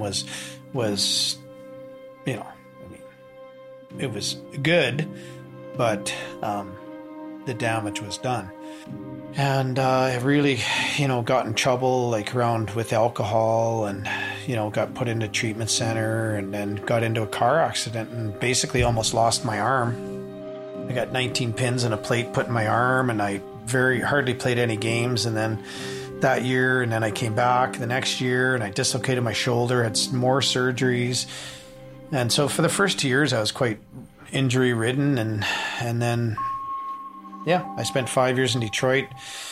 was, you know, I mean, it was good, but the damage was done. And I really, got in trouble, like around with alcohol, and, got put into treatment center, and then got into a car accident and basically almost lost my arm. I got 19 pins and a plate put in my arm, and I hardly played any games. And then that year, and then I came back the next year, and I dislocated my shoulder, had more surgeries. And so for the first 2 years, I was quite injury ridden, and then I spent 5 years in Detroit,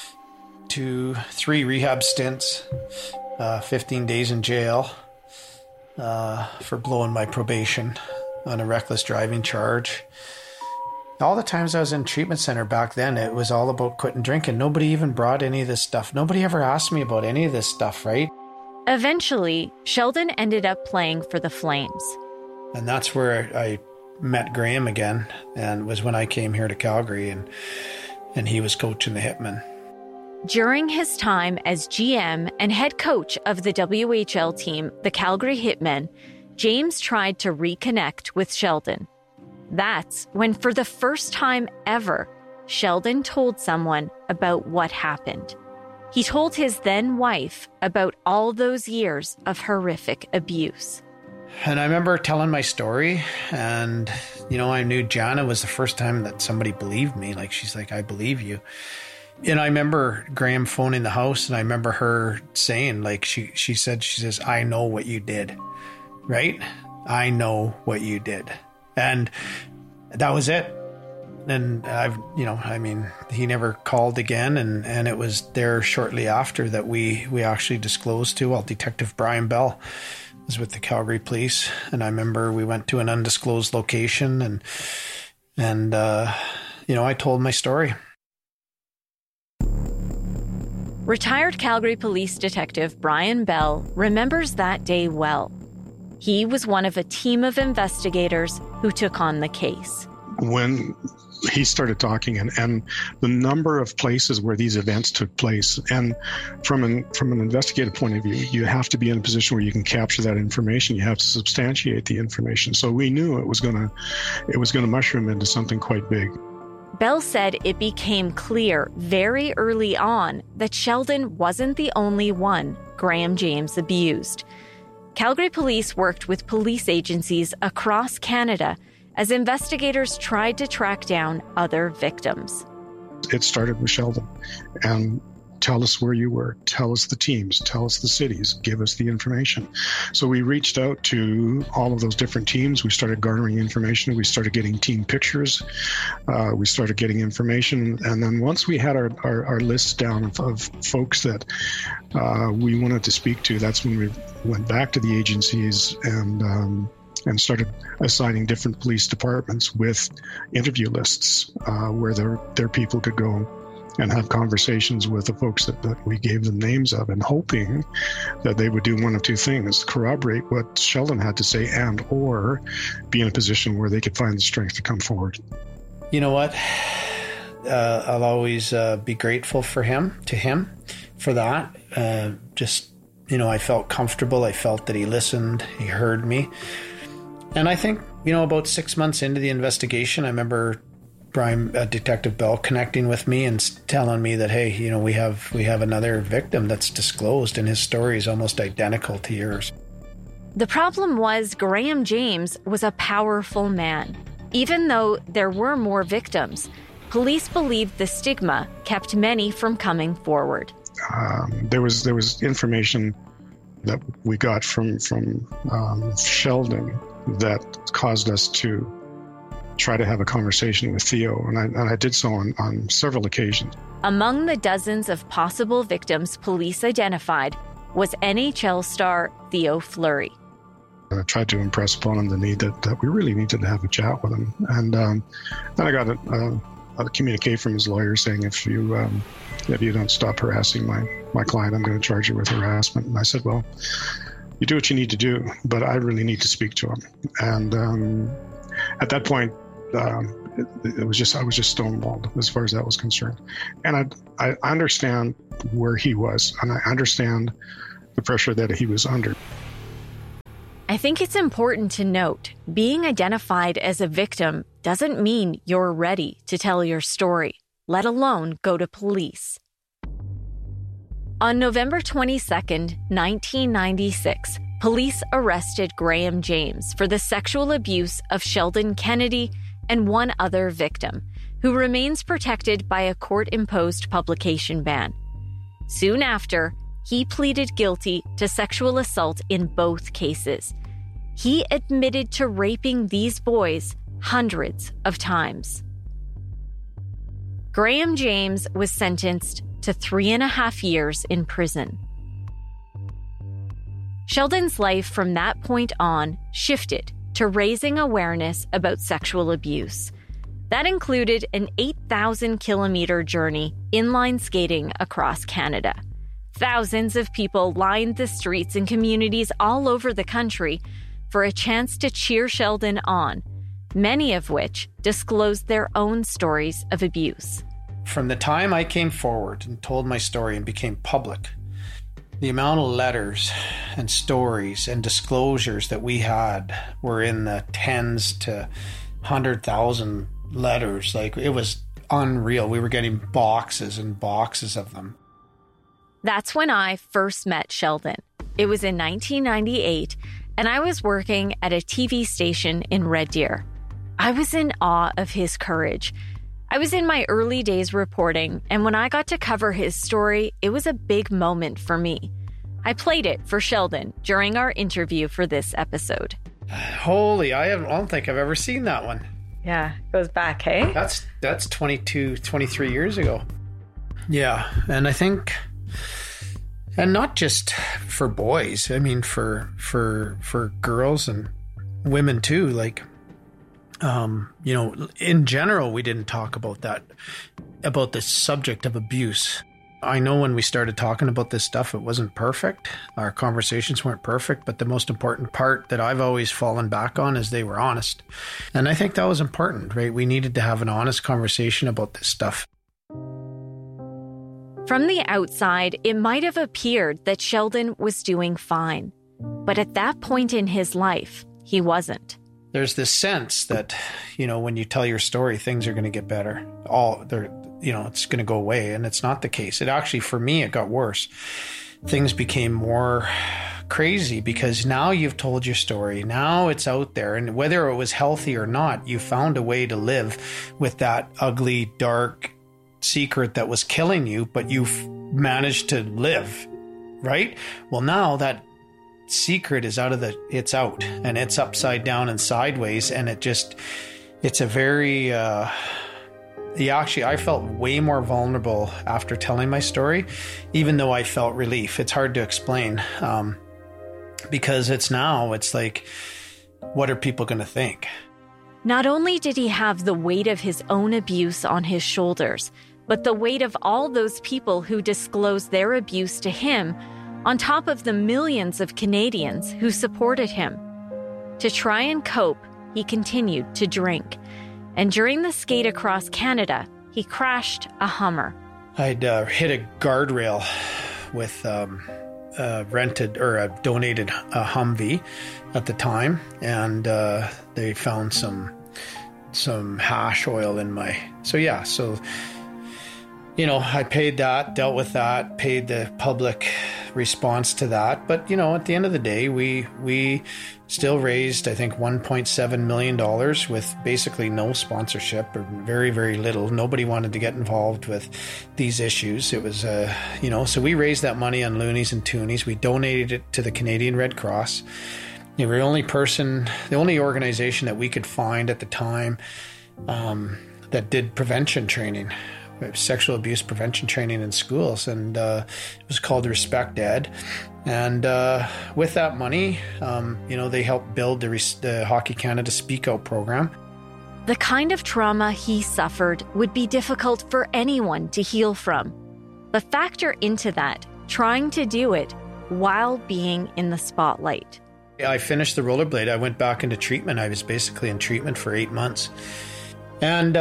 3 rehab stints, 15 days in jail for blowing my probation on a reckless driving charge. All the times I was in treatment center back then, it was all about quitting drinking. Nobody even brought any of this stuff. Nobody ever asked me about any of this stuff, right? Eventually, Sheldon ended up playing for the Flames. And that's where I met Graham again, and was when I came here to Calgary, and he was coaching the Hitmen. During his time as GM and head coach of the WHL team, the Calgary Hitmen, James tried to reconnect with Sheldon. That's when, for the first time ever, Sheldon told someone about what happened. He told his then wife about all those years of horrific abuse. And I remember telling my story, and, I knew Jana was the first time that somebody believed me. Like, she's like, I believe you. And I remember Graham phoning the house, and I remember her saying, like, she says, I know what you did, right? I know what you did. And that was it. And he never called again. And it was there shortly after that we actually disclosed to, Detective Brian Bell was with the Calgary Police, and I remember we went to an undisclosed location, and I told my story. Retired Calgary Police Detective Brian Bell remembers that day well. He was one of a team of investigators who took on the case. When he started talking, and the number of places where these events took place, and from an investigative point of view, you have to be in a position where you can capture that information. You have to substantiate the information. So we knew it was going to mushroom into something quite big. Bell said it became clear very early on that Sheldon wasn't the only one Graham James abused. Calgary Police worked with police agencies across Canada as investigators tried to track down other victims. It started with Sheldon. And tell us where you were. Tell us the teams. Tell us the cities. Give us the information. So we reached out to all of those different teams. We started garnering information. We started getting team pictures. We started getting information. And then once we had our list down of folks that we wanted to speak to, that's when we went back to the agencies and started assigning different police departments with interview lists where their people could go and have conversations with the folks that we gave them names of, and hoping that they would do one of two things: corroborate what Sheldon had to say, and or be in a position where they could find the strength to come forward. You know what? I'll always be grateful to him for that. I felt comfortable. I felt that he listened. He heard me. And I think, about 6 months into the investigation, I remember Detective Bell connecting with me and telling me that, hey, we have another victim that's disclosed, and his story is almost identical to yours. The problem was Graham James was a powerful man. Even though there were more victims, police believed the stigma kept many from coming forward. There was information that we got from Sheldon that caused us to try to have a conversation with Theo, and I did so on several occasions. Among the dozens of possible victims police identified was NHL star Theo Fleury. I tried to impress upon him the need that we really needed to have a chat with him. And then I got a communique from his lawyer saying, if you don't stop harassing my client, I'm going to charge you with harassment. And I said, well, you do what you need to do, but I really need to speak to him. And at that point, I was just stonewalled as far as that was concerned. And I understand where he was, and I understand the pressure that he was under. I think it's important to note, being identified as a victim doesn't mean you're ready to tell your story, let alone go to police. On November 22nd, 1996, police arrested Graham James for the sexual abuse of Sheldon Kennedy and one other victim, who remains protected by a court-imposed publication ban. Soon after, he pleaded guilty to sexual assault in both cases. He admitted to raping these boys hundreds of times. Graham James was sentenced to 3.5 years in prison. Sheldon's life from that point on shifted to raising awareness about sexual abuse. That included an 8,000-kilometer journey inline skating across Canada. Thousands of people lined the streets in communities all over the country for a chance to cheer Sheldon on, many of which disclosed their own stories of abuse. From the time I came forward and told my story and became public, the amount of letters and stories and disclosures that we had were in the tens to 100,000 letters. Like, it was unreal. We were getting boxes and boxes of them. That's when I first met Sheldon. It was in 1998, and I was working at a TV station in Red Deer. I was in awe of his courage. I was in my early days reporting, and when I got to cover his story, it was a big moment for me. I played it for Sheldon during our interview for this episode. Holy, I don't think I've ever seen that one. Yeah, goes back, hey? That's 22, 23 years ago. Yeah, and I think, and not just for boys, I mean for girls and women too, like, in general, we didn't talk about the subject of abuse. I know when we started talking about this stuff, it wasn't perfect. Our conversations weren't perfect, but the most important part that I've always fallen back on is they were honest. And I think that was important, right? We needed to have an honest conversation about this stuff. From the outside, it might have appeared that Sheldon was doing fine. But at that point in his life, he wasn't. There's this sense that, when you tell your story, things are going to get better. It's going to go away. And it's not the case. It actually, for me, it got worse. Things became more crazy because now you've told your story. Now it's out there. And whether it was healthy or not, you found a way to live with that ugly, dark secret that was killing you, but you've managed to live, right? Well, now that secret is it's out and it's upside down and sideways, and it's a very I felt way more vulnerable after telling my story, even though I felt relief. It's hard to explain, because it's like, what are people going to think? Not only did he have the weight of his own abuse on his shoulders, but the weight of all those people who disclosed their abuse to him, on top of the millions of Canadians who supported him. To try and cope, he continued to drink. And during the skate across Canada, he crashed a Hummer. I'd hit a guardrail with a donated Humvee at the time, and they found some hash oil in my... I paid that, dealt with that, paid the public response to that. But, at the end of the day, we still raised, I think, $1.7 million with basically no sponsorship, or very, very little. Nobody wanted to get involved with these issues. It was, so we raised that money on loonies and toonies. We donated it to the Canadian Red Cross. They were the only organization that we could find at the time that did prevention training. Sexual abuse prevention training in schools, and it was called Respect Ed. And with that money, they helped build the Hockey Canada Speak Out program. The kind of trauma he suffered would be difficult for anyone to heal from. But factor into that, trying to do it while being in the spotlight. I finished the rollerblade. I went back into treatment. I was basically in treatment for 8 months. And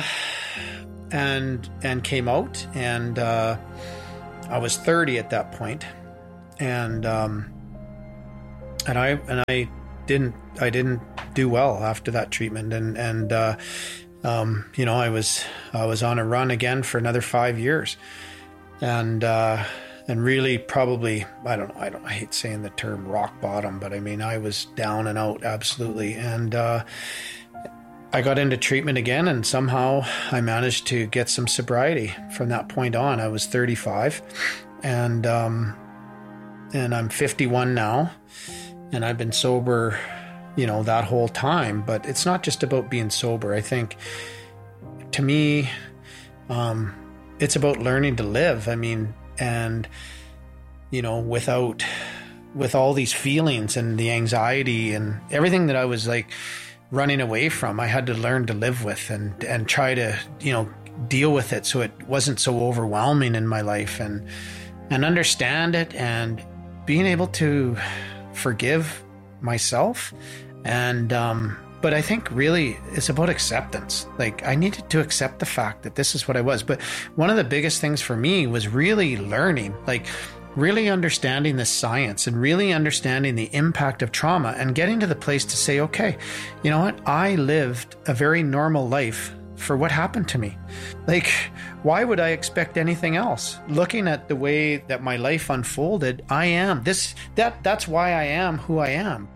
came out, and I was 30 at that point, and I didn't do well after that treatment, and you know, I was on a run again for another 5 years, and really probably, I hate saying the term rock bottom, but I mean, I was down and out absolutely. And I got into treatment again, and somehow I managed to get some sobriety from that point on. I was 35, and I'm 51 now, and I've been sober, you know, that whole time. But it's not just about being sober. I think, to me, it's about learning to live. I mean, and, you know, with all these feelings and the anxiety and everything that I was like running away from, I had to learn to live with and try to, you know, deal with it so it wasn't so overwhelming in my life, and understand it, and being able to forgive myself. And but I think really it's about acceptance. Like, I needed to accept the fact that this is what I was. But one of the biggest things for me was really learning, like really understanding the science and really understanding the impact of trauma, and getting to the place to say, okay, you know what? I lived a very normal life for what happened to me. Like, why would I expect anything else? Looking at the way that my life unfolded, that's why I am who I am.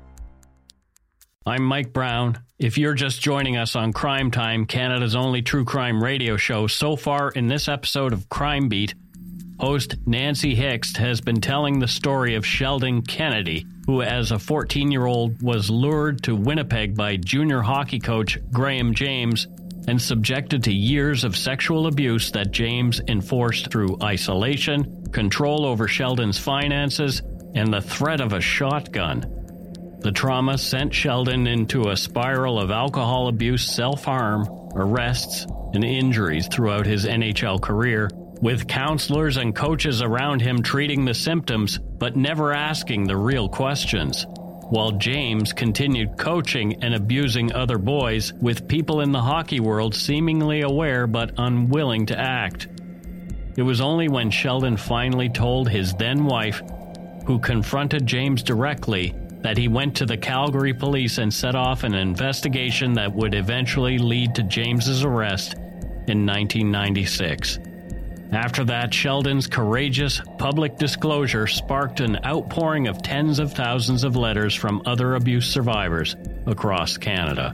I'm Mike Brown. If you're just joining us on Crime Time, Canada's only true crime radio show, so far in this episode of Crime Beat, host Nancy Hixt has been telling the story of Sheldon Kennedy, who as a 14-year-old was lured to Winnipeg by junior hockey coach Graham James and subjected to years of sexual abuse that James enforced through isolation, control over Sheldon's finances, and the threat of a shotgun. The trauma sent Sheldon into a spiral of alcohol abuse, self-harm, arrests, and injuries throughout his NHL career, with counselors and coaches around him treating the symptoms but never asking the real questions, while James continued coaching and abusing other boys, with people in the hockey world seemingly aware but unwilling to act. It was only when Sheldon finally told his then-wife, who confronted James directly, that he went to the Calgary police and set off an investigation that would eventually lead to James's arrest in 1996. After that, Sheldon's courageous public disclosure sparked an outpouring of tens of thousands of letters from other abuse survivors across Canada.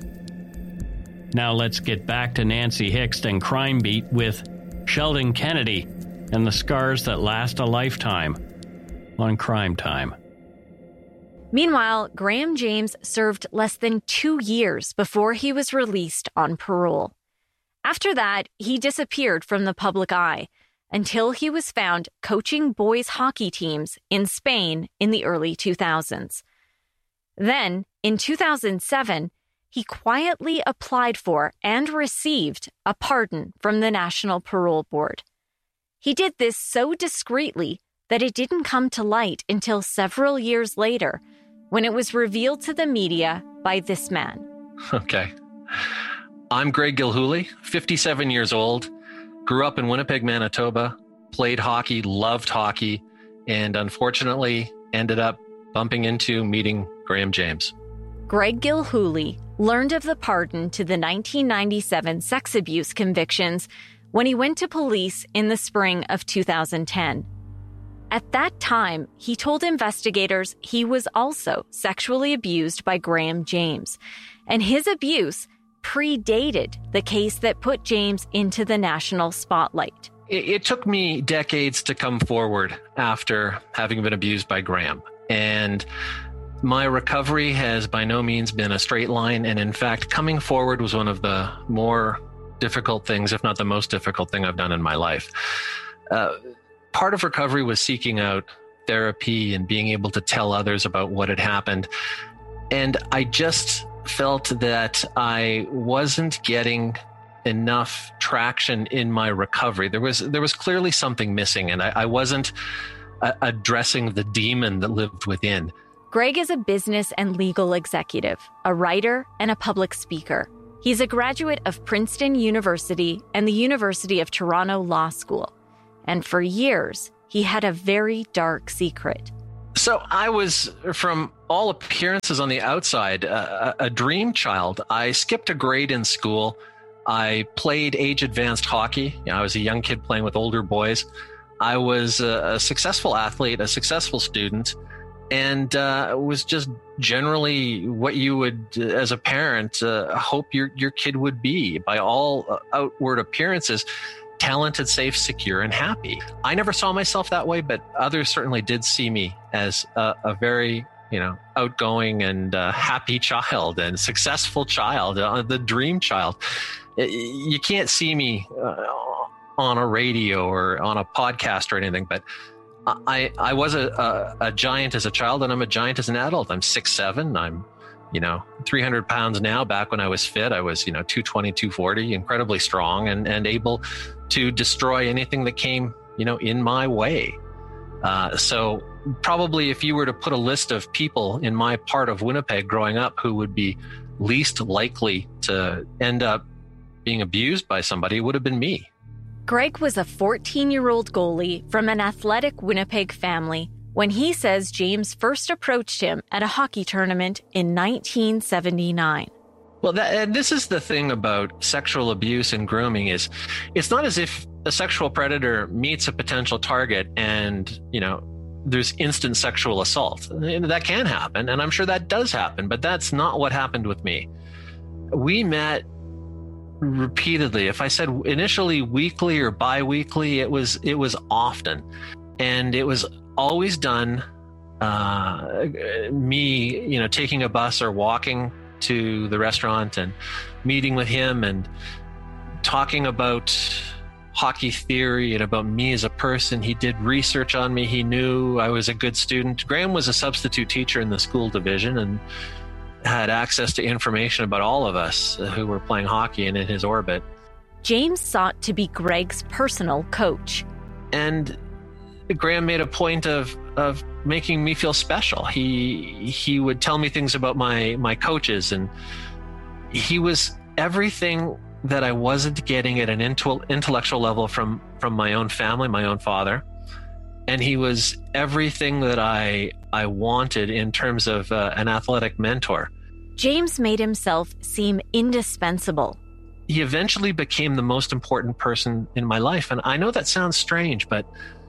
Now let's get back to Nancy Hixt and Crime Beat with Sheldon Kennedy and the scars that last a lifetime on Crime Time. Meanwhile, Graham James served less than 2 years before he was released on parole. After that, he disappeared from the public eye until he was found coaching boys' hockey teams in Spain in the early 2000s. Then, in 2007, he quietly applied for and received a pardon from the National Parole Board. He did this so discreetly that it didn't come to light until several years later, when it was revealed to the media by this man. Okay. I'm Greg Gilhooly, 57 years old, grew up in Winnipeg, Manitoba, played hockey, loved hockey, and unfortunately ended up bumping into meeting Graham James. Greg Gilhooly learned of the pardon to the 1997 sex abuse convictions when he went to police in the spring of 2010. At that time, he told investigators he was also sexually abused by Graham James, and his abuse predated the case that put James into the national spotlight. It took me decades to come forward after having been abused by Graham, and my recovery has by no means been a straight line, and in fact, coming forward was one of the more difficult things, if not the most difficult thing I've done in my life. Part of recovery was seeking out therapy and being able to tell others about what had happened. And I just felt that I wasn't getting enough traction in my recovery. There was clearly something missing, and I wasn't addressing the demon that lived within. Greg is a business and legal executive, a writer, and a public speaker. He's a graduate of Princeton University and the University of Toronto Law School. And for years, he had a very dark secret. So I was, from all appearances on the outside, a dream child. I skipped a grade in school. I played age-advanced hockey. I was a young kid playing with older boys. I was a successful athlete, a successful student, and was just generally what you would, as a parent, hope your kid would be by all outward appearances. Talented, safe, secure, and happy. I never saw myself that way, but others certainly did see me as a very, outgoing and happy child and successful child, the dream child. You can't see me on a radio or on a podcast or anything, but I was a giant as a child, and I'm a giant as an adult. I'm 6'7". I'm 300 pounds now. Back when I was fit, I was 220, 240, incredibly strong and able to destroy anything that came in my way. So probably if you were to put a list of people in my part of Winnipeg growing up who would be least likely to end up being abused by somebody, it would have been me. Greg was a 14-year-old goalie from an athletic Winnipeg family when he says James first approached him at a hockey tournament in 1979. Well, and this is the thing about sexual abuse and grooming is it's not as if a sexual predator meets a potential target and, there's instant sexual assault. That can happen, and I'm sure that does happen, but that's not what happened with me. We met repeatedly. If I said initially weekly or bi-weekly, it was often. And it was always done me, taking a bus or walking to the restaurant and meeting with him and talking about hockey theory and about me as a person. He did research on me. He knew I was a good student. Graham was a substitute teacher in the school division and had access to information about all of us who were playing hockey and in his orbit. James sought to be Greg's personal coach. And Graham made a point of making me feel special. He would tell me things about my coaches, and he was everything that I wasn't getting at an intellectual level from my own family, my own father. And he was everything that I wanted in terms of an athletic mentor. James made himself seem indispensable. He eventually became the most important person in my life. And I know that sounds strange, but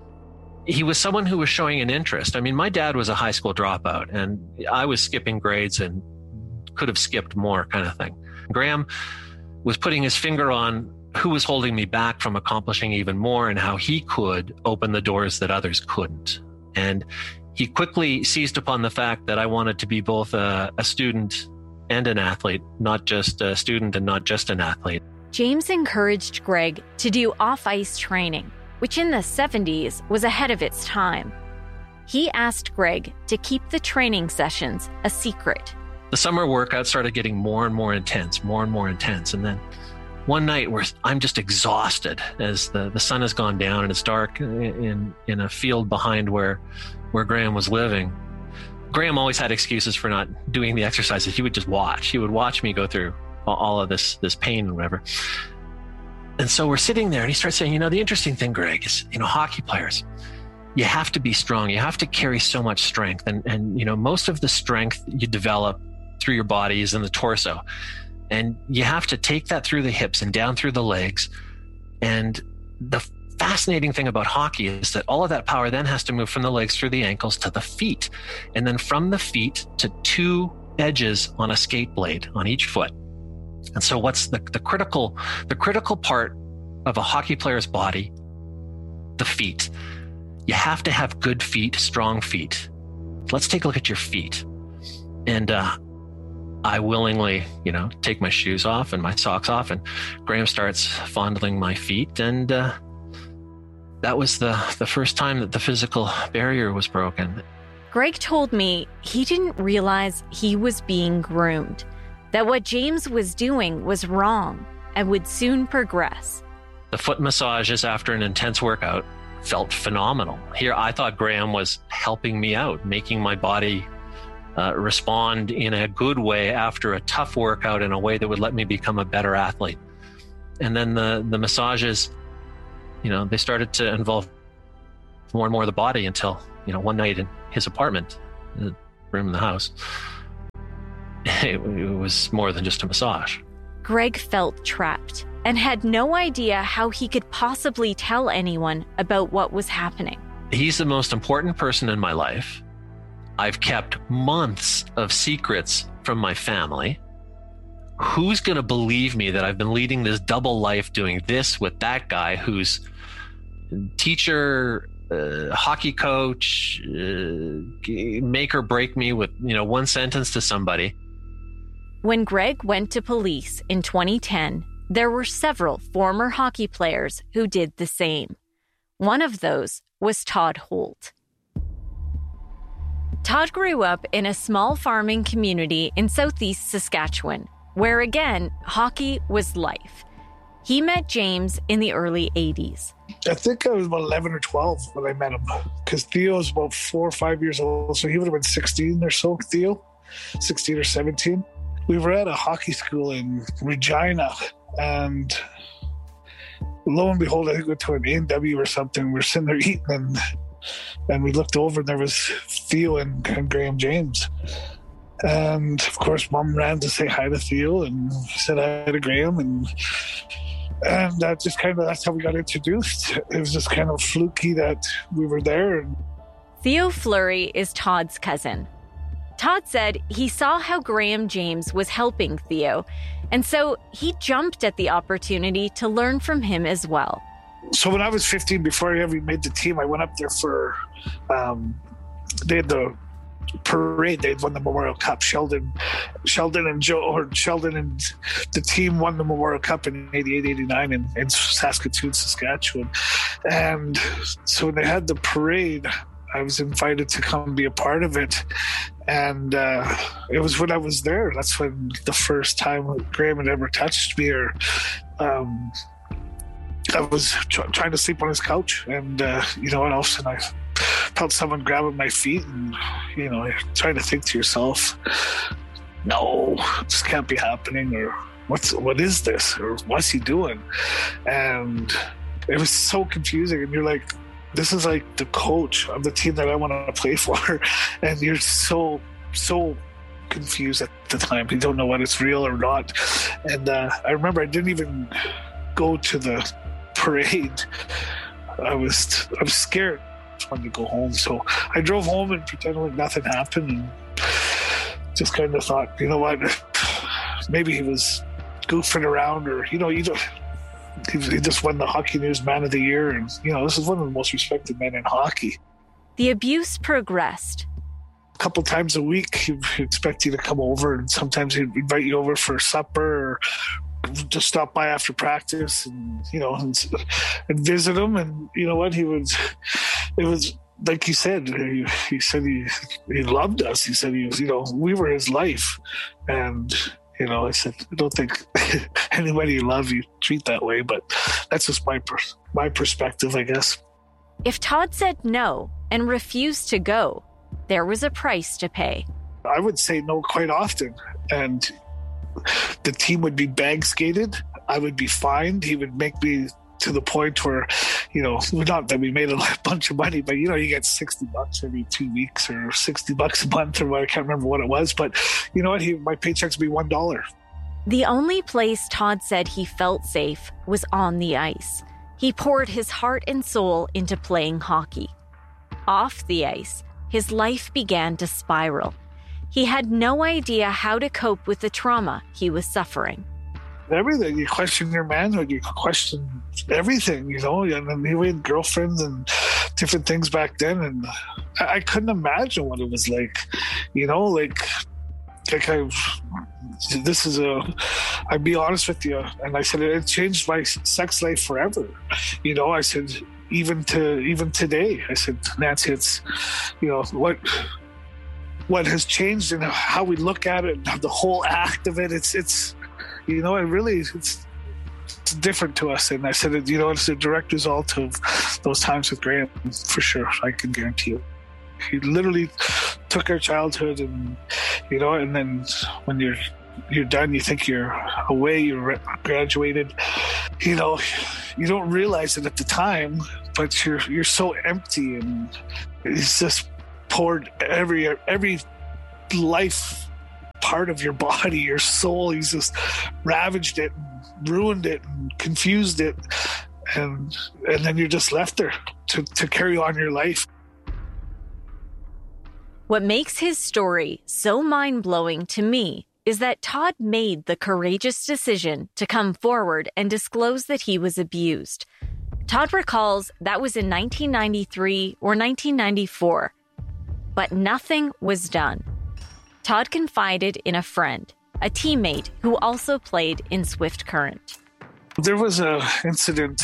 he was someone who was showing an interest. I mean, my dad was a high school dropout, and I was skipping grades and could have skipped more, kind of thing. Graham was putting his finger on who was holding me back from accomplishing even more and how he could open the doors that others couldn't. And he quickly seized upon the fact that I wanted to be both a student and an athlete, not just a student and not just an athlete. James encouraged Greg to do off-ice training, which in the 70s was ahead of its time. He asked Greg to keep the training sessions a secret. The summer workouts started getting more and more intense. And then one night where I'm just exhausted as the sun has gone down and it's dark in a field behind where Graham was living. Graham always had excuses for not doing the exercises. He would just watch. He would watch me go through all of this pain and whatever. And so we're sitting there and he starts saying, the interesting thing, Greg, is, hockey players, you have to be strong. You have to carry so much strength. And most of the strength you develop through your body is in the torso. And you have to take that through the hips and down through the legs. And the fascinating thing about hockey is that all of that power then has to move from the legs through the ankles to the feet. And then from the feet to two edges on a skate blade on each foot. And so what's the critical part of a hockey player's body? The feet. You have to have good feet, strong feet. Let's take a look at your feet. And I willingly, take my shoes off and my socks off, and Graham starts fondling my feet. And that was the first time that the physical barrier was broken. Greg told me he didn't realize he was being groomed, that what James was doing was wrong and would soon progress. The foot massages after an intense workout felt phenomenal. Here, I thought Graham was helping me out, making my body respond in a good way after a tough workout in a way that would let me become a better athlete. And then the massages, they started to involve more and more of the body until, one night his apartment, the room in the house, it was more than just a massage. Greg felt trapped and had no idea how he could possibly tell anyone about what was happening. He's the most important person in my life. I've kept months of secrets from my family. Who's going to believe me that I've been leading this double life doing this with that guy who's teacher, hockey coach, make or break me with, one sentence to somebody. When Greg went to police in 2010, there were several former hockey players who did the same. One of those was Todd Holt. Todd grew up in a small farming community in southeast Saskatchewan, where again, hockey was life. He met James in the early 80s. I think I was about 11 or 12 when I met him, because Theo was about 4 or 5 years old, so he would have been 16 or so, Theo, 16 or 17. We were at a hockey school in Regina, and lo and behold, I think we went to an A&W or something. We were sitting there eating, and we looked over, and there was Theo and Graham James. And, of course, Mom ran to say hi to Theo and said hi to Graham, and that just that's how we got introduced. It was just kind of fluky that we were there. Theo Fleury is Todd's cousin. Todd said he saw how Graham James was helping Theo, and so he jumped at the opportunity to learn from him as well. So when I was 15, before I ever made the team, I went up there for, they had the parade. They'd won the Memorial Cup. Sheldon and the team won the Memorial Cup in 88, 89 in Saskatoon, Saskatchewan. And so when they had the parade, I was invited to come be a part of it. And it was when I was there. That's when the first time Graham had ever touched me, or I was trying to sleep on his couch. And, and all of a sudden I felt someone grabbing my feet, and, trying to think to yourself, no, this can't be happening, or what is this, or what's he doing? And it was so confusing. And you're like, this is like the coach of the team that I want to play for. And you're so confused at the time. You don't know what it's real or not. And I remember I didn't even go to the parade. I was scared. I just wanted to go home. So I drove home and pretended like nothing happened, and just kind of thought, you know what, maybe he was goofing around, or, he just won the Hockey News Man of the Year, and, this is one of the most respected men in hockey. The abuse progressed. A couple times a week, he'd expect you to come over, and sometimes he'd invite you over for supper, or just stop by after practice, and, and visit him. And you know what, it was like he said, he said he loved us. He said we were his life. And, I said, I don't think anybody you love you treat that way, but that's just my perspective, I guess. If Todd said no and refused to go, there was a price to pay. I would say no quite often, and the team would be bag skated. I would be fined. He would make me to the point where, not that we made a bunch of money, but, you get $60 every 2 weeks, or $60 a month, or what, I can't remember what it was. But you know what? My paychecks would be $1. The only place Todd said he felt safe was on the ice. He poured his heart and soul into playing hockey. Off the ice, his life began to spiral. He had no idea how to cope with the trauma he was suffering. Everything. You question your manhood, you question everything, and then we had girlfriends and different things back then, and I couldn't imagine what it was like, I'd be honest with you, and I said it changed my sex life forever. I said, even today, I said, Nancy, it's, what has changed and how we look at it, the whole act of it, it's it's different to us. And I said, it's a direct result of those times with Graham, for sure. I can guarantee you. He literally took our childhood, and, and then when you're done, you think you're away, you're graduated, you don't realize it at the time, but you're so empty, and it's just poured every life part of your body, your soul. He's just ravaged it, and ruined it, and confused it, and then you're just left there to carry on your life. What makes his story so mind-blowing to me is that Todd made the courageous decision to come forward and disclose that he was abused. Todd recalls that was in 1993 or 1994, but nothing was done. Todd confided in a friend, a teammate who also played in Swift Current. There was an incident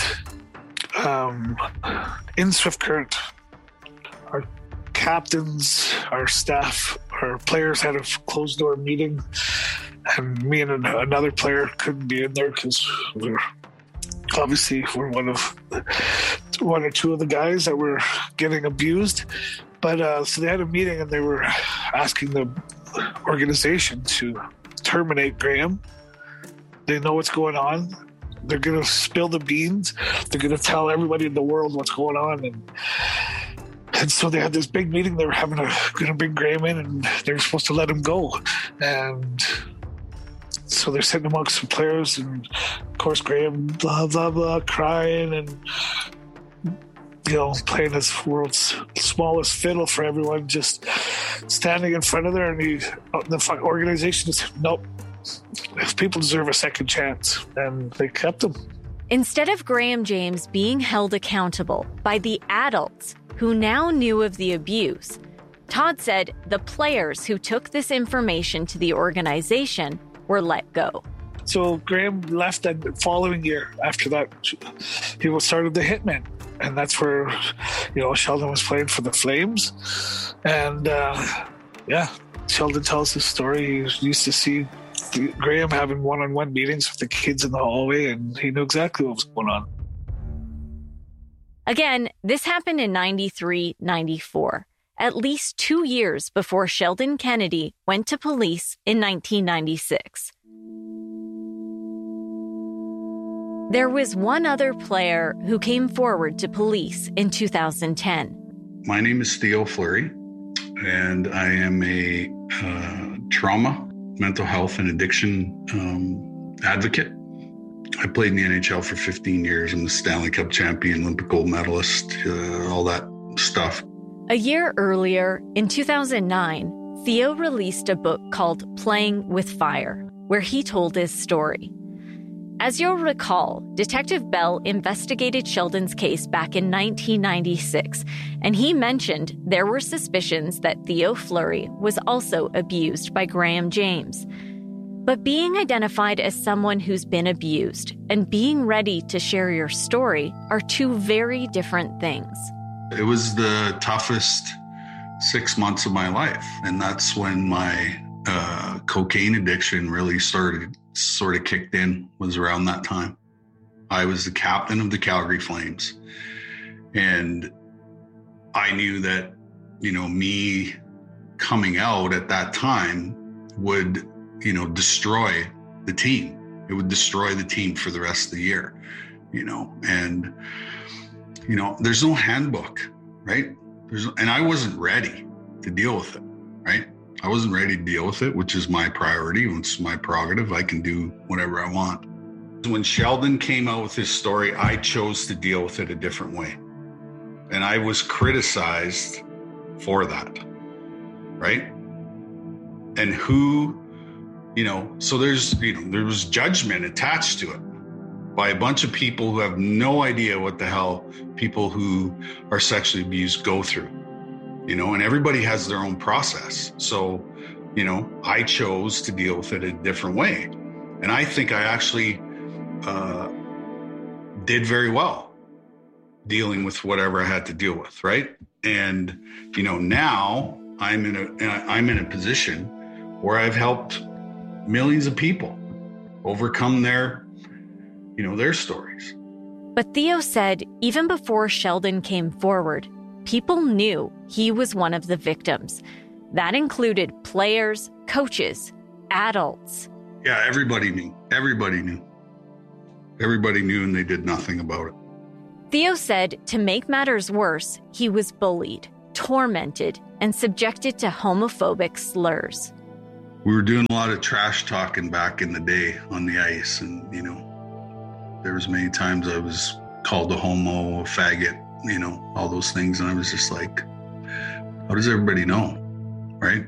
in Swift Current. Our captains, our staff, our players had a closed-door meeting, and me and another player couldn't be in there because we're one or two of the guys that were getting abused. But so they had a meeting, and they were asking the organization to terminate Graham. They know what's going on. They're going to spill the beans. They're going to tell everybody in the world what's going on. And so they had this big meeting. They were going to bring Graham in, and they were supposed to let him go. And so they're sitting amongst some players, and of course Graham, blah, blah, blah, crying and, playing his world's smallest fiddle for everyone, just standing in front of there. And the organization said, nope, people deserve a second chance. And they kept him. Instead of Graham James being held accountable by the adults who now knew of the abuse, Todd said the players who took this information to the organization were let go. So Graham left the following year. After that, he started the Hitmen. And that's where, Sheldon was playing for the Flames. And, Sheldon tells his story. He used to see Graham having one-on-one meetings with the kids in the hallway, and he knew exactly what was going on. Again, this happened in 93-94, at least 2 years before Sheldon Kennedy went to police in 1996. There was one other player who came forward to police in 2010. My name is Theo Fleury, and I am a trauma, mental health, and addiction advocate. I played in the NHL for 15 years. I'm the Stanley Cup champion, Olympic gold medalist, all that stuff. A year earlier, in 2009, Theo released a book called Playing with Fire, where he told his story. As you'll recall, Detective Bell investigated Sheldon's case back in 1996, and he mentioned there were suspicions that Theo Fleury was also abused by Graham James. But being identified as someone who's been abused and being ready to share your story are two very different things. It was the toughest 6 months of my life, and that's when my cocaine addiction really sort of kicked in, was around that time. I was the captain of the Calgary Flames, and I knew that, me coming out at that time would, destroy the team. It would destroy the team for the rest of the year, and, there's no handbook, right? And I wasn't ready to deal with it, right? I wasn't ready to deal with it, which is my priority. It's my prerogative. I can do whatever I want. When Sheldon came out with his story, I chose to deal with it a different way. And I was criticized for that, right? And so there was judgment attached to it by a bunch of people who have no idea what the hell people who are sexually abused go through. And everybody has their own process. So, I chose to deal with it a different way. And I think I actually did very well dealing with whatever I had to deal with, right? And, now I'm in a position where I've helped millions of people overcome their stories. But Theo said even before Sheldon came forward, people knew he was one of the victims. That included players, coaches, adults. Yeah, everybody knew. Everybody knew, and they did nothing about it. Theo said to make matters worse, he was bullied, tormented and subjected to homophobic slurs. We were doing a lot of trash talking back in the day on the ice. And, there was many times I was called a homo, a faggot, all those things. And I was just like, how does everybody know? Right?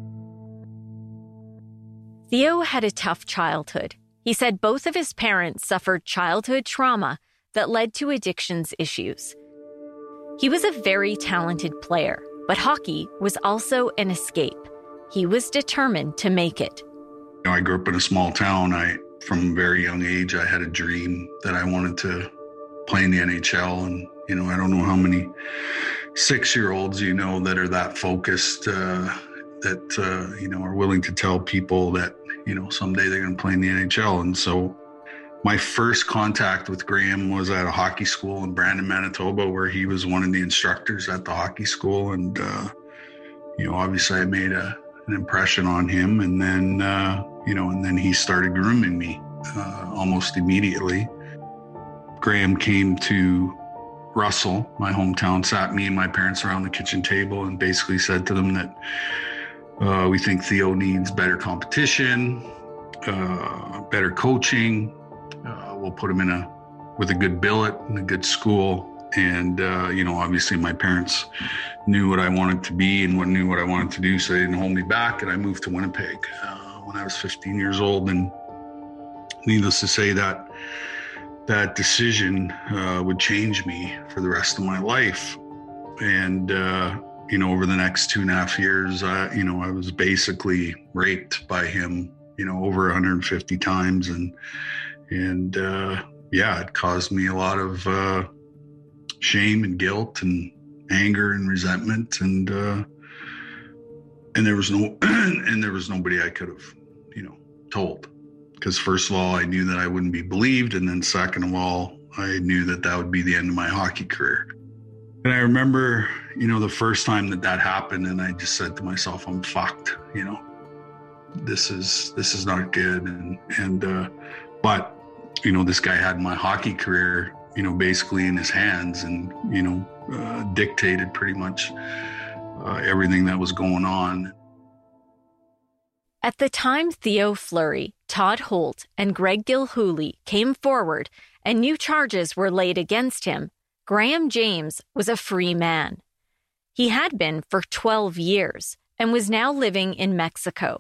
Theo had a tough childhood. He said both of his parents suffered childhood trauma that led to addictions issues. He was a very talented player, but hockey was also an escape. He was determined to make it. I grew up in a small town. From a very young age, I had a dream that I wanted to play in the NHL. And, I don't know how many 6-year-olds, that are that focused, that are willing to tell people that, someday they're going to play in the NHL. And so my first contact with Graham was at a hockey school in Brandon, Manitoba, where he was one of the instructors at the hockey school. And, obviously I made an impression on him. And then, and then he started grooming me almost immediately. Graham came to Russell, my hometown, sat me and my parents around the kitchen table and basically said to them that we think Theo needs better competition, better coaching. We'll put him with a good billet in a good school. And, obviously my parents knew what I wanted to be and knew what I wanted to do, so they didn't hold me back. And I moved to Winnipeg when I was 15 years old. And needless to say, that decision would change me for the rest of my life. And, over the next 2.5 years, I was basically raped by him, over 150 times. And it caused me a lot of shame and guilt and anger and resentment. And there was nobody I could have, told. Because first of all, I knew that I wouldn't be believed. And then second of all, I knew that would be the end of my hockey career. And I remember, the first time that happened, and I just said to myself, I'm fucked, this is not good. But this guy had my hockey career, basically in his hands, and, dictated pretty much everything that was going on. At the time Theo Fleury, Todd Holt, and Greg Gilhooly came forward and new charges were laid against him, Graham James was a free man. He had been for 12 years and was now living in Mexico.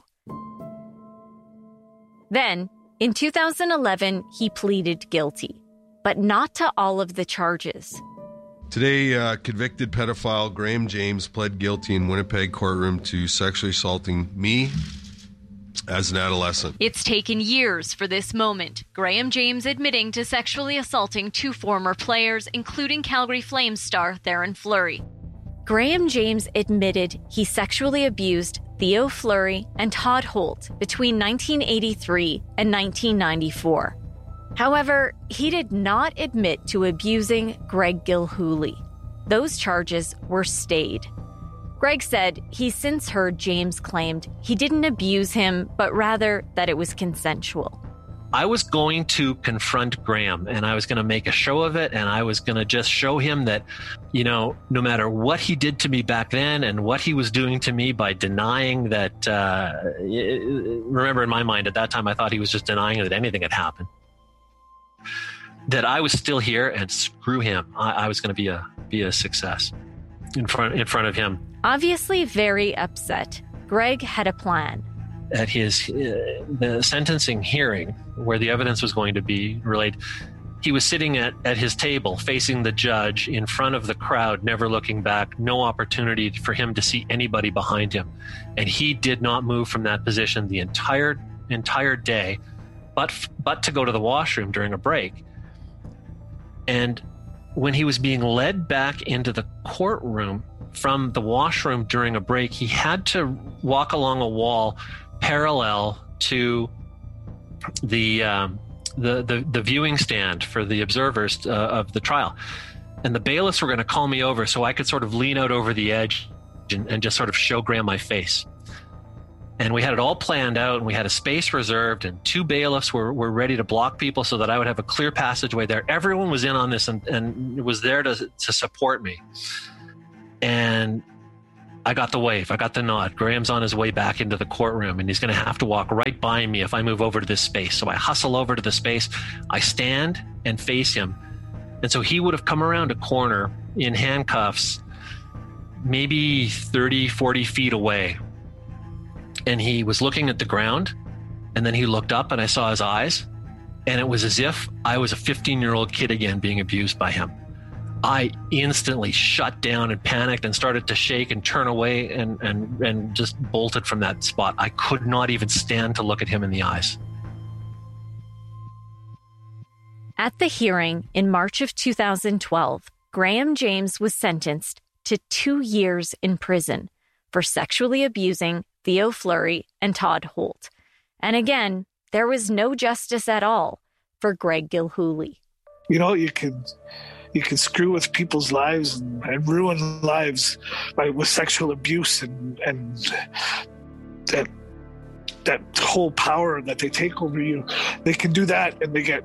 Then, in 2011, he pleaded guilty, but not to all of the charges. Today, convicted pedophile Graham James pled guilty in Winnipeg courtroom to sexually assaulting me as an adolescent. It's taken years for this moment. Graham James admitting to sexually assaulting 2 former players, including Calgary Flames star Theoren Fleury. Graham James admitted he sexually abused Theo Fleury and Todd Holt between 1983 and 1994. However, he did not admit to abusing Greg Gilhooly. Those charges were stayed. Greg said he's since heard James claimed he didn't abuse him, but rather that it was consensual. I was going to confront Graham, and I was going to make a show of it, and I was going to just show him that, no matter what he did to me back then and what he was doing to me by denying that, remember in my mind at that time, I thought he was just denying that anything had happened, that I was still here, and screw him. I was going to be a success in front of him. Obviously very upset, Greg had a plan. At the sentencing hearing, where the evidence was going to be relayed, he was sitting at his table facing the judge in front of the crowd, never looking back, no opportunity for him to see anybody behind him. And he did not move from that position the entire day, but to go to the washroom during a break. And when he was being led back into the courtroom from the washroom during a break, he had to walk along a wall parallel to the viewing stand for the observers of the trial. And the bailiffs were going to call me over so I could sort of lean out over the edge and just sort of show Graham my face. And we had it all planned out, and we had a space reserved, and 2 bailiffs were ready to block people so that I would have a clear passageway there. Everyone was in on this and was there to support me. And I got the wave. I got the nod. Graham's on his way back into the courtroom, and he's going to have to walk right by me if I move over to this space. So I hustle over to the space. I stand and face him. And so he would have come around a corner in handcuffs, maybe 30, 40 feet away. And he was looking at the ground, and then he looked up and I saw his eyes. And it was as if I was a 15-year-old kid again being abused by him. I instantly shut down and panicked and started to shake and turn away and just bolted from that spot. I could not even stand to look at him in the eyes. At the hearing in March of 2012, Graham James was sentenced to 2 years in prison for sexually abusing Theo Fleury and Todd Holt. And again, there was no justice at all for Greg Gilhooly. You know, you can screw with people's lives and ruin lives with sexual abuse and that whole power that they take over you. They can do that and they get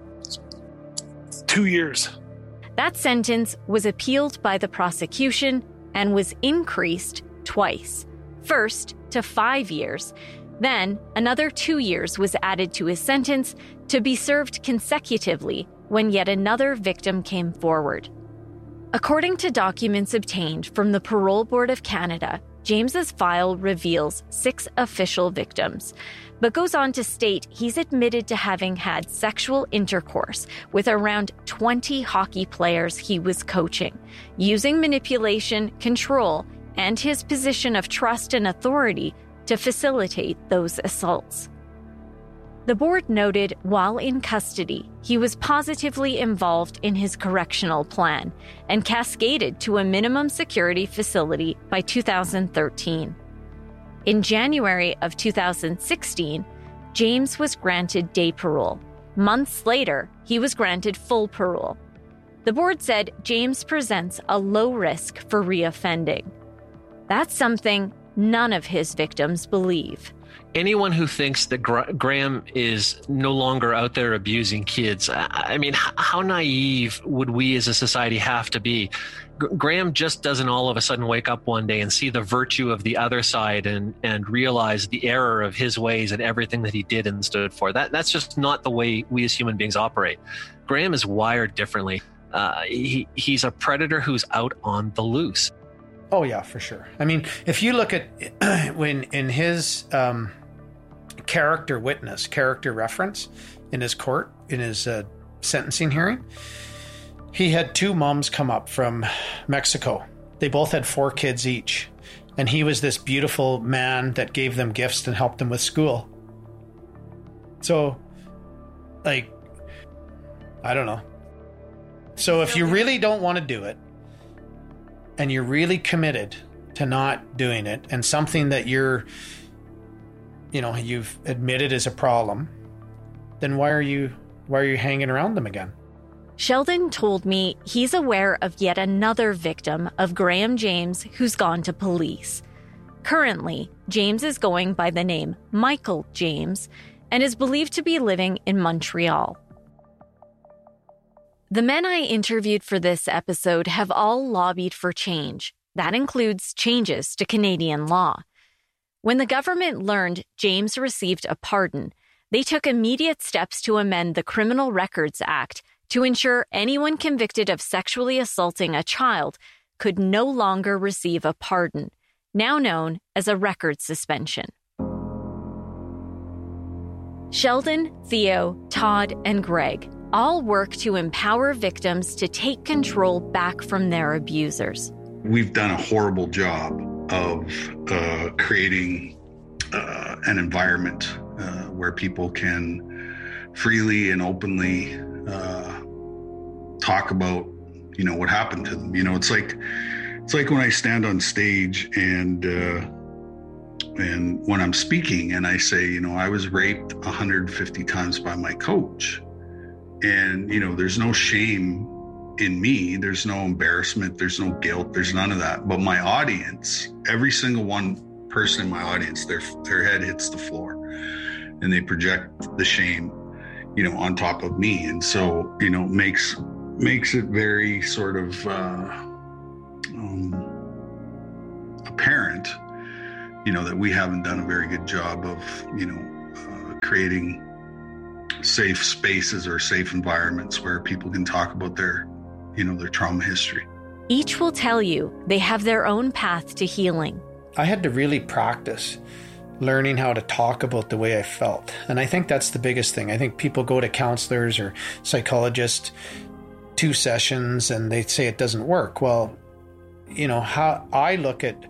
2 years. That sentence was appealed by the prosecution and was increased twice. First to 5 years. Then another 2 years was added to his sentence to be served consecutively when yet another victim came forward. According to documents obtained from the Parole Board of Canada, James's file reveals 6 official victims, but goes on to state he's admitted to having had sexual intercourse with around 20 hockey players he was coaching, using manipulation, control, and his position of trust and authority to facilitate those assaults. The board noted while in custody, he was positively involved in his correctional plan and cascaded to a minimum security facility by 2013. In January of 2016, James was granted day parole. Months later, he was granted full parole. The board said James presents a low risk for reoffending. That's something none of his victims believe. Anyone who thinks that Graham is no longer out there abusing kids, I mean, how naive would we as a society have to be? Graham just doesn't all of a sudden wake up one day and see the virtue of the other side and realize the error of his ways and everything that he did and stood for. That's just not the way we as human beings operate. Graham is wired differently. He's a predator who's out on the loose. Oh, yeah, for sure. I mean, if you look at when in his character reference in his court, in his sentencing hearing, he had 2 moms come up from Mexico. They both had 4 kids each. And he was this beautiful man that gave them gifts and helped them with school. So, like, I don't know. So if you really don't want to do it, and you're really committed to not doing it, and something that you've admitted is a problem, then why are you hanging around them again? Sheldon told me he's aware of yet another victim of Graham James who's gone to police. Currently, James is going by the name Michael James and is believed to be living in Montreal. The men I interviewed for this episode have all lobbied for change. That includes changes to Canadian law. When the government learned James received a pardon, they took immediate steps to amend the Criminal Records Act to ensure anyone convicted of sexually assaulting a child could no longer receive a pardon, now known as a record suspension. Sheldon, Theo, Todd, and Greg all work to empower victims to take control back from their abusers. We've done a horrible job of creating an environment where people can freely and openly talk about, what happened to them. It's like when I stand on stage and when I'm speaking and I say, I was raped 150 times by my coach. And, there's no shame in me. There's no embarrassment. There's no guilt. There's none of that. But my audience, every single one person in my audience, their head hits the floor and they project the shame, on top of me. And so, makes it very sort of apparent that we haven't done a very good job of, creating safe spaces or safe environments where people can talk about their trauma history. Each will tell you they have their own path to healing. I had to really practice learning how to talk about the way I felt. And I think that's the biggest thing. I think people go to counselors or psychologists 2 sessions and they say it doesn't work. Well, how I look at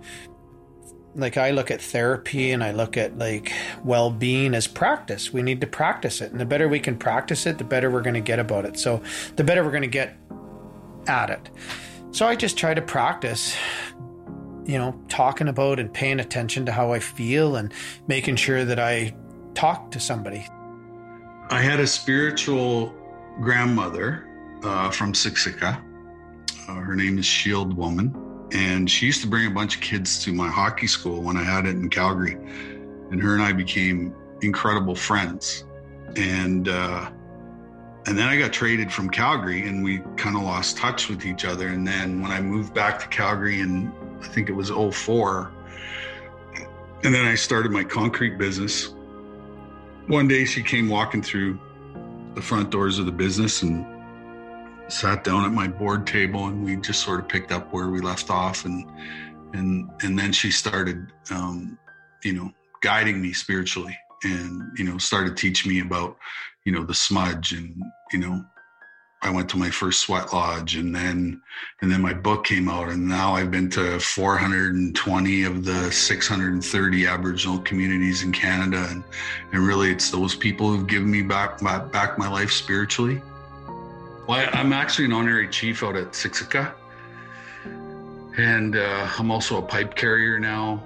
therapy and I look at well-being as practice. We need to practice it. And the better we can practice it, the better we're going to get about it. So the better we're going to get at it. So I just try to practice, talking about and paying attention to how I feel and making sure that I talk to somebody. I had a spiritual grandmother from Siksika. Her name is Shield Woman. And she used to bring a bunch of kids to my hockey school when I had it in Calgary. And her and I became incredible friends. And then I got traded from Calgary and we kind of lost touch with each other. And then when I moved back to Calgary in, I think it was 2004, and then I started my concrete business. One day she came walking through the front doors of the business and sat down at my board table, and we just sort of picked up where we left off. And then she started, guiding me spiritually and, started teaching me about, the smudge. And, I went to my first sweat lodge, and then my book came out, and now I've been to 420 of the 630 Aboriginal communities in Canada. And really it's those people who've given me back my life spiritually. Well, I'm actually an honorary chief out at Siksika, and I'm also a pipe carrier now.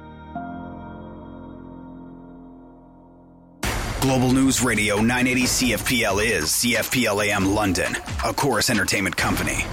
Global News Radio 980 CFPL is CFPL AM London, a Chorus Entertainment company.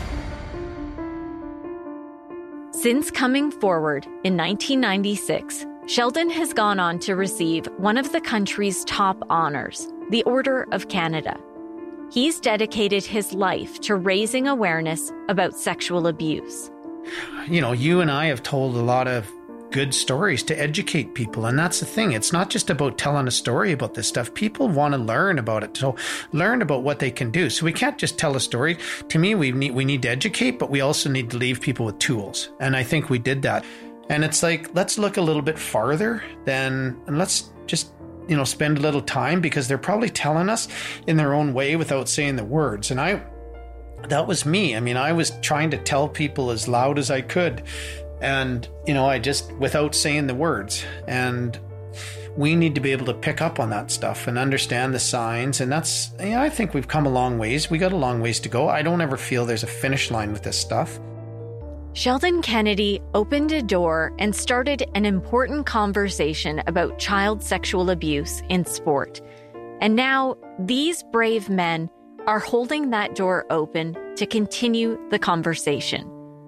Since coming forward in 1996, Sheldon has gone on to receive one of the country's top honors, the Order of Canada. He's dedicated his life to raising awareness about sexual abuse. You and I have told a lot of good stories to educate people, and that's the thing. It's not just about telling a story about this stuff. People want to learn about it, so learn about what they can do. So we can't just tell a story. To me, we need to educate, but we also need to leave people with tools, and I think we did that. And it's let's look a little bit farther and let's just spend a little time, because they're probably telling us in their own way without saying the words. And that was me. I mean, I was trying to tell people as loud as I could, and I just, without saying the words. And we need to be able to pick up on that stuff and understand the signs. And that's, I think we've come a long ways. We got a long ways to go. I don't ever feel there's a finish line with this stuff. Sheldon Kennedy opened a door and started an important conversation about child sexual abuse in sport. And now these brave men are holding that door open to continue the conversation.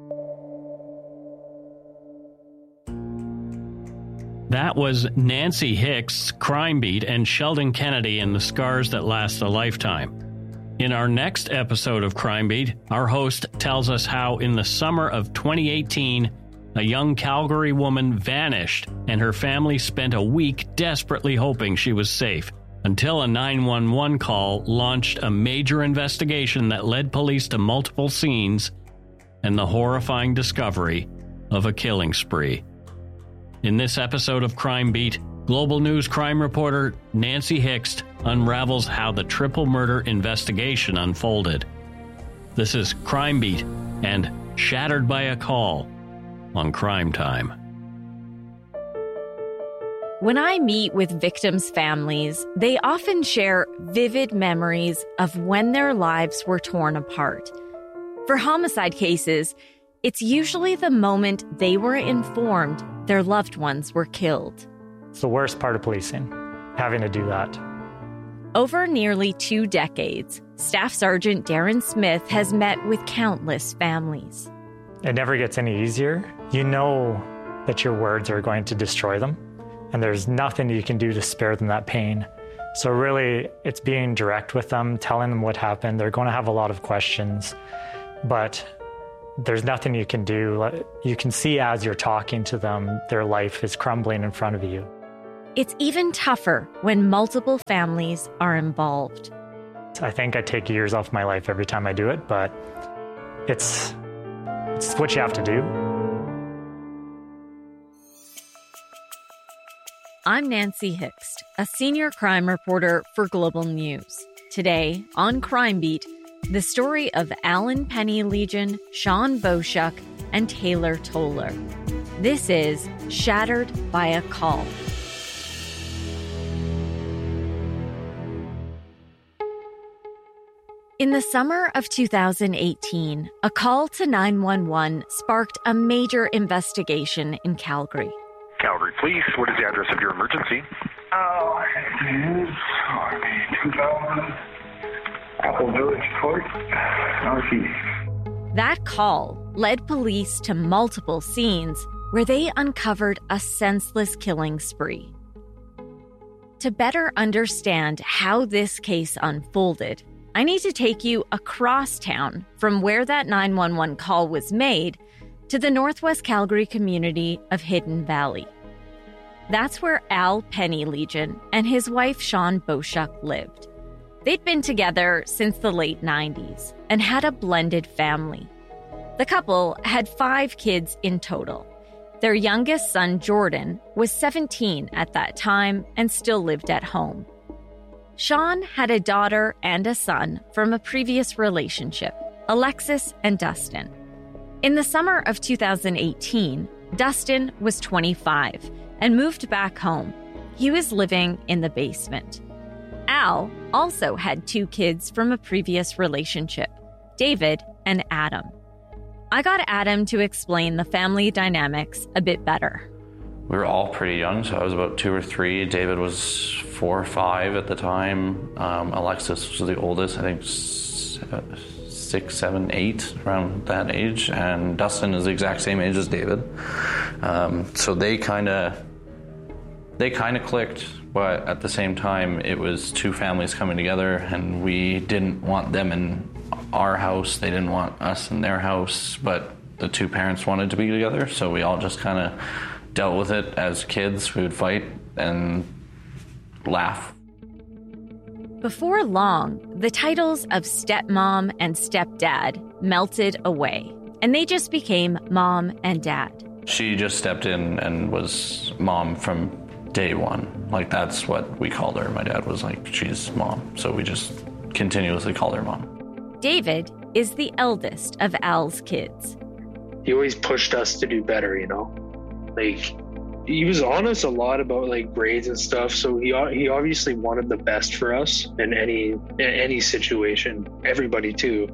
That was Nancy Hicks, Crime Beat, and Sheldon Kennedy in The Scars That Last a Lifetime. In our next episode of Crime Beat, our host tells us how in the summer of 2018, a young Calgary woman vanished and her family spent a week desperately hoping she was safe, until a 911 call launched a major investigation that led police to multiple scenes and the horrifying discovery of a killing spree. In this episode of Crime Beat, Global News crime reporter Nancy Hicks unravels how the triple murder investigation unfolded. This is Crime Beat and Shattered by a Call on Crime Time. When I meet with victims' families, they often share vivid memories of when their lives were torn apart. For homicide cases, it's usually the moment they were informed their loved ones were killed. It's the worst part of policing, having to do that. Over nearly 2 decades, Staff Sergeant Darren Smith has met with countless families. It never gets any easier. You know that your words are going to destroy them, and there's nothing you can do to spare them that pain. So really, it's being direct with them, telling them what happened. They're going to have a lot of questions, but there's nothing you can do. You can see as you're talking to them, their life is crumbling in front of you. It's even tougher when multiple families are involved. I think I take years off my life every time I do it, but it's what you have to do. I'm Nancy Hixt, a senior crime reporter for Global News. Today on Crime Beat, the story of Alan Penny Legion, Sean Boshuk, and Taylor Toller. This is Shattered by a Call. In the summer of 2018, a call to 911 sparked a major investigation in Calgary. Calgary Police, what is the address of your emergency? It is 2000 Apple Village Court, Northeast. That call led police to multiple scenes where they uncovered a senseless killing spree. To better understand how this case unfolded, I need to take you across town from where that 911 call was made to the Northwest Calgary community of Hidden Valley. That's where Al Penny Legion and his wife Sean Boshuk lived. They'd been together since the late 90s and had a blended family. The couple had 5 kids in total. Their youngest son, Jordan, was 17 at that time and still lived at home. Sean had a daughter and a son from a previous relationship, Alexis and Dustin. In the summer of 2018, Dustin was 25 and moved back home. He was living in the basement. Al also had 2 kids from a previous relationship, David and Adam. I got Adam to explain the family dynamics a bit better. We were all pretty young, so I was about 2 or 3. David was 4 or 5 at the time. Alexis was the oldest, I think 6, 7, 8, around that age. And Dustin is the exact same age as David. So they kind of clicked, but at the same time, it was 2 families coming together, and we didn't want them in our house. They didn't want us in their house, but the 2 parents wanted to be together, so we all just kind of dealt with it as kids. We would fight and laugh. Before long, the titles of stepmom and stepdad melted away, and they just became mom and dad. She just stepped in and was mom from day one. Like, that's what we called her. My dad was like, she's mom. So we just continuously called her mom. David is the eldest of Al's kids. He always pushed us to do better, you know? Like, he was honest a lot about like grades and stuff. So he obviously wanted the best for us in any situation. Everybody too.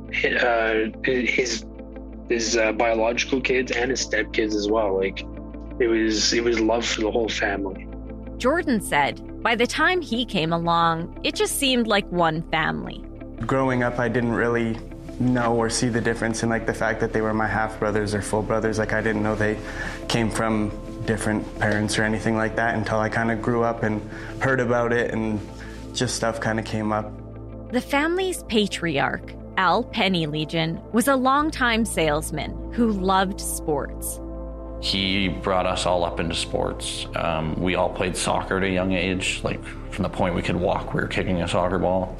His biological kids and his stepkids as well. Like, it was love for the whole family. Jordan said by the time he came along, it just seemed like one family. Growing up, I didn't really know or see the difference in like the fact that they were my half brothers or full brothers. Like, I didn't know they came from different parents or anything like that until I kind of grew up and heard about it, and just stuff kind of came up. The family's patriarch, Al Penny Legion, was a longtime salesman who loved sports. He brought us all up into sports. We all played soccer at a young age. Like, from the point we could walk, we were kicking a soccer ball.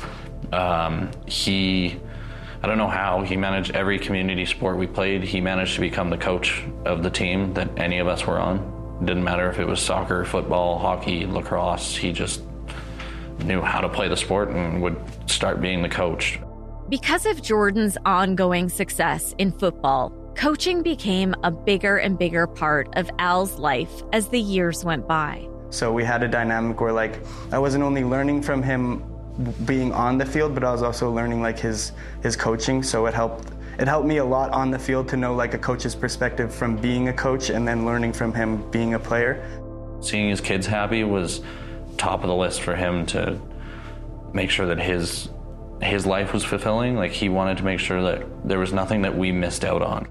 I don't know how, he managed every community sport we played. He managed to become the coach of the team that any of us were on. It didn't matter if it was soccer, football, hockey, lacrosse. He just knew how to play the sport and would start being the coach. Because of Jordan's ongoing success in football, coaching became a bigger and bigger part of Al's life as the years went by. So we had a dynamic where like I wasn't only learning from him being on the field, but I was also learning like his coaching. So it helped me a lot on the field to know like a coach's perspective from being a coach and then learning from him being a player. Seeing his kids happy was top of the list for him, to make sure that his life was fulfilling. Like, he wanted to make sure that there was nothing that we missed out on.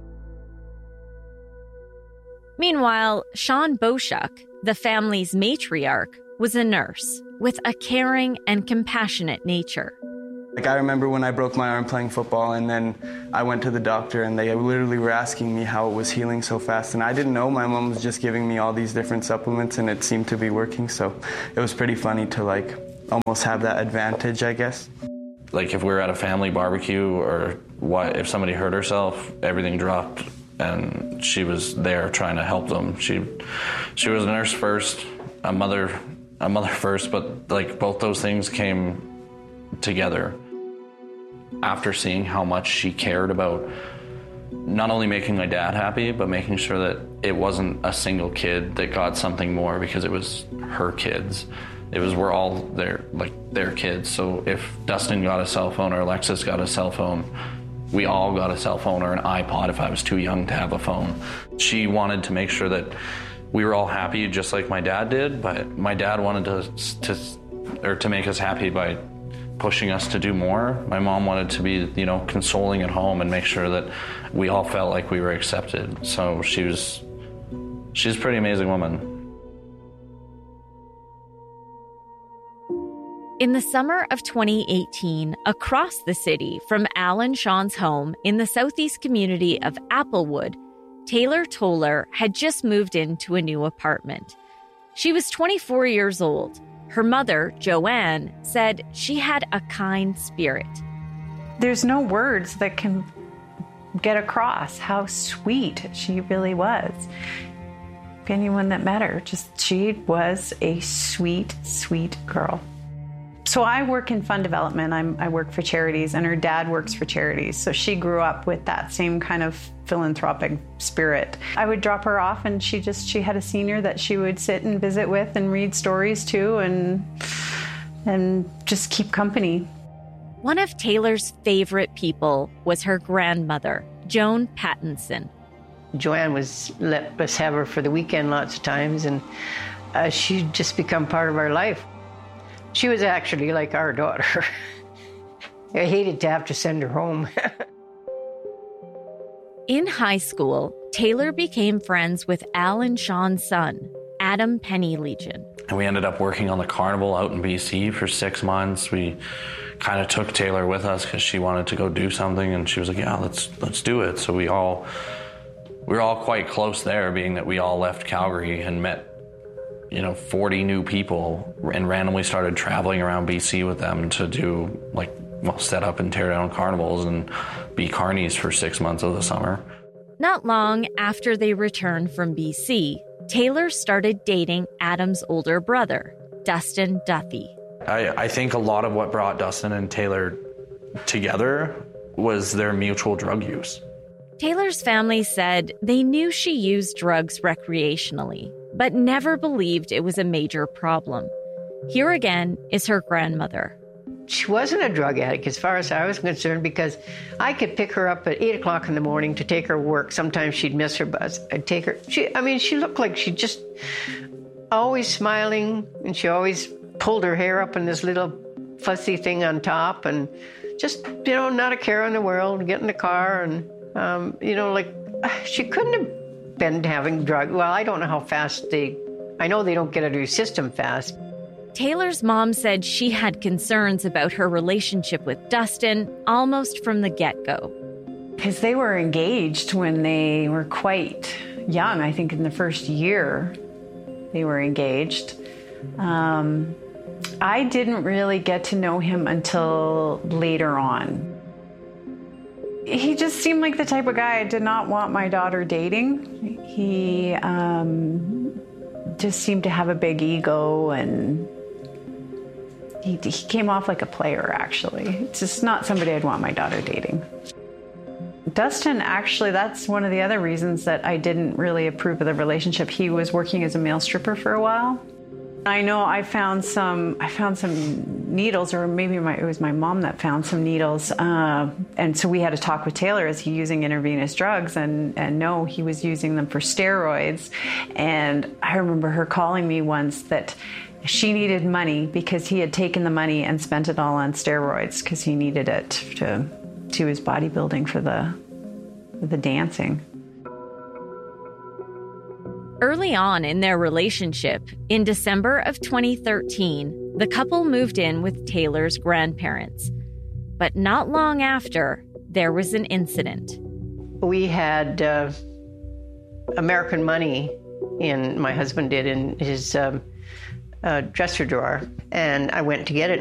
Meanwhile, Sean Boshuk, the family's matriarch, was a nurse with a caring and compassionate nature. Like, I remember when I broke my arm playing football, and then I went to the doctor, and they literally were asking me how it was healing so fast. And I didn't know. My mom was just giving me all these different supplements, and it seemed to be working. So it was pretty funny to, like, almost have that advantage, I guess. Like, if we were at a family barbecue or if somebody hurt herself, everything dropped, and she was there trying to help them. She was a nurse first, a mother first, but, like, both those things came together. After seeing how much she cared about not only making my dad happy, but making sure that it wasn't a single kid that got something more, because it was her kids. We're all their kids. So if Dustin got a cell phone or Alexis got a cell phone, we all got a cell phone or an iPod if I was too young to have a phone. She wanted to make sure that we were all happy just like my dad did, but my dad wanted to make us happy by pushing us to do more. My mom wanted to be, consoling at home and make sure that we all felt like we were accepted. So she's a pretty amazing woman. In the summer of 2018, across the city from Al and Sean's home in the southeast community of Applewood, Taylor Toller had just moved into a new apartment. She was 24 years old. Her mother, Joanne, said she had a kind spirit. There's no words that can get across how sweet she really was. Anyone that met her, she was a sweet, sweet girl. So I work in fund development. I work for charities, and her dad works for charities. So she grew up with that same kind of philanthropic spirit. I would drop her off, and she had a senior that she would sit and visit with and read stories to and just keep company. One of Taylor's favorite people was her grandmother, Joan Pattinson. Joanne let us have her for the weekend lots of times, and she'd just become part of our life. She was actually like our daughter. I hated to have to send her home. In high school, Taylor became friends with Al and Sean's son, Adam Penny-Legion. And we ended up working on the carnival out in BC for 6 months. We kind of took Taylor with us because she wanted to go do something, and she was like, yeah, let's do it. So we were all quite close there, being that we all left Calgary and met 40 new people and randomly started traveling around BC with them to do set up and tear down carnivals and be carnies for 6 months of the summer. Not long after they returned from BC, Taylor started dating Adam's older brother, Dustin Duffy. I think a lot of what brought Dustin and Taylor together was their mutual drug use. Taylor's family said they knew she used drugs recreationally, but never believed it was a major problem. Here again is her grandmother. She wasn't a drug addict as far as I was concerned, because I could pick her up at 8 o'clock in the morning to take her to work. Sometimes she'd miss her bus. I'd take her. She looked like she just always smiling, and she always pulled her hair up in this little fussy thing on top, and just, not a care in the world, get in the car, and, she couldn't have been having drugs. Well, I don't know how fast I know they don't get out of your system fast. Taylor's mom said she had concerns about her relationship with Dustin almost from the get-go. Because they were engaged when they were quite young. I think in the first year they were engaged. I didn't really get to know him until later on. He just seemed like the type of guy I did not want my daughter dating. He just seemed to have a big ego, and he came off like a player, actually. It's just not somebody I'd want my daughter dating. Dustin, actually, that's one of the other reasons that I didn't really approve of the relationship. He was working as a male stripper for a while. I know I found some needles, or maybe it was my mom that found some needles. And so we had to talk with Taylor, is he using intravenous drugs? And no, he was using them for steroids. And I remember her calling me once that she needed money because he had taken the money and spent it all on steroids because he needed it to his bodybuilding for the dancing. Early on in their relationship, in December of 2013, the couple moved in with Taylor's grandparents. But not long after, there was an incident. We had American money my husband did in his dresser drawer, and I went to get it.